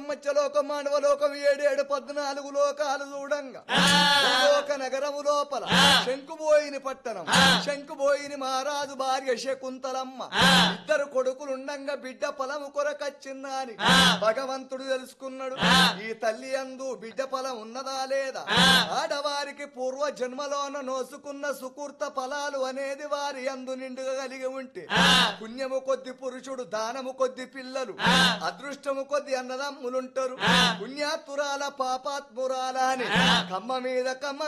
మత్స్యలోకం మానవలోకం 7 14 లోకాలు చూడంగా లోక నగరము లోపల శంకుబోయిని పట్టణం శంకుబోయిని మహారాజు భార్య శకుంతలమ్మ ఇద్దరు కొడుకులుండంగా బిడ్డ పొలము కొరకచ్చిందా అని భగవంతుడు తెలుసుకున్నాడు. ఈ తల్లి అందు బిడ్డ పొలం ఉన్నదా లేదా, ఆడవారికి పూర్వ జన్మలోన నోసుకున్న సుకృత ఫలాలు అనేది వారి అందు నిండుగా కలిగి ఉంటే పుణ్యము కొద్ది పురుషుడు, దానము కొద్ది పిల్లలు, అదృష్టము కొద్ది అన్నదమ్ములుంటారు. పుణ్యాత్మురాల పాపాత్మురాల అని కమ్మ మీద కమ్మ